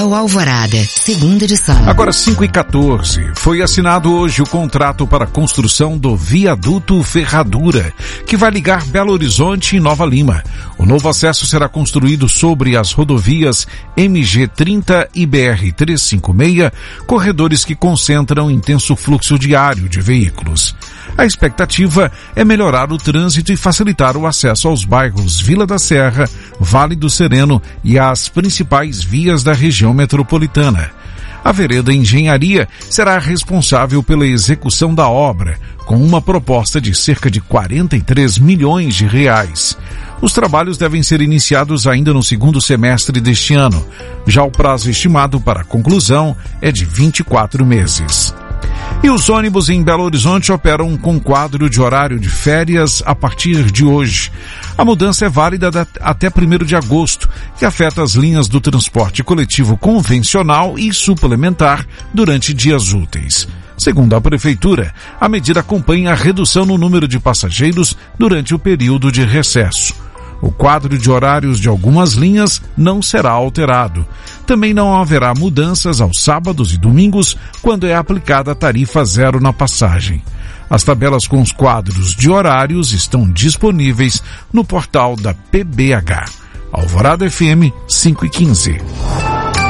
Jornal Alvorada, segunda edição. Agora 5h14. Foi assinado hoje o contrato para a construção do viaduto Ferradura, que vai ligar Belo Horizonte e Nova Lima. O novo acesso será construído sobre as rodovias MG-30 e BR-356, corredores que concentram intenso fluxo diário de veículos. A expectativa é melhorar o trânsito e facilitar o acesso aos bairros Vila da Serra, Vale do Sereno e às principais vias da região metropolitana. A Vereda Engenharia será responsável pela execução da obra, com uma proposta de cerca de 43 milhões de reais. Os trabalhos devem ser iniciados ainda no segundo semestre deste ano. Já o prazo estimado para a conclusão é de 24 meses. E os ônibus em Belo Horizonte operam com quadro de horário de férias a partir de hoje. A mudança é válida até 1º de agosto, que afeta as linhas do transporte coletivo convencional e suplementar durante dias úteis. Segundo a Prefeitura, a medida acompanha a redução no número de passageiros durante o período de recesso. O quadro de horários de algumas linhas não será alterado. Também não haverá mudanças aos sábados e domingos, quando é aplicada a tarifa zero na passagem. As tabelas com os quadros de horários estão disponíveis no portal da PBH. Alvorada FM 5h15.